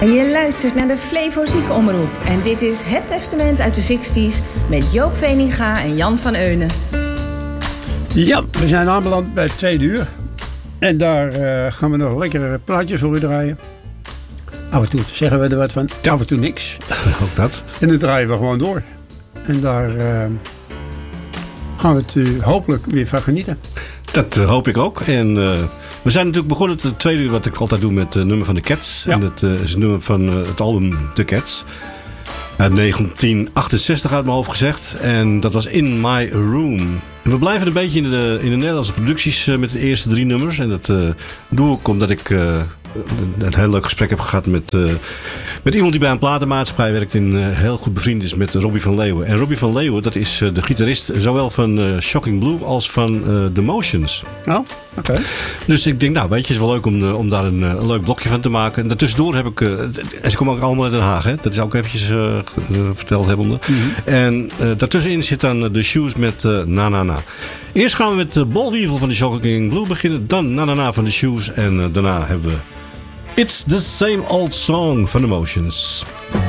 Je luistert naar de Flevo Ziekenomroep en dit is Het Testament uit de 60s met Joop Veninga en Jan van Eunen. Ja, we zijn aanbeland bij het 2 uur en daar gaan we nog lekkere plaatjes voor u draaien. Af en toe zeggen we er wat van, af en toe niks. Ook dat. En dan draaien we gewoon door. En daar gaan we het u hopelijk weer van genieten. Dat hoop ik ook. En we zijn natuurlijk begonnen het 2 uur wat ik altijd doe met het nummer van de Cats. Ja. En dat is het nummer van het album The Cats. Uit 1968 uit mijn hoofd gezegd. En dat was In My Room. En we blijven een beetje in de Nederlandse producties met de eerste 3 nummers. En dat doe ik omdat ik een heel leuk gesprek heb gehad met iemand die bij een platenmaatschappij werkt en heel goed bevriend is met Robbie van Leeuwen. En Robbie van Leeuwen, dat is de gitarist zowel van Shocking Blue als van The Motions. Oh, oké. Dus ik denk, nou weet je, het is wel leuk om daar een leuk blokje van te maken. En daartussendoor heb ik, en ze komen ook allemaal uit Den Haag, hè? Dat is ook eventjes verteld hebben. Mm-hmm. En daartussenin zit dan The Shoes met Na Na Na. Eerst gaan we met Bolweevil van de Shocking Blue beginnen, dan Na Na Na van The Shoes en daarna hebben we It's the Same Old Song van The Motions.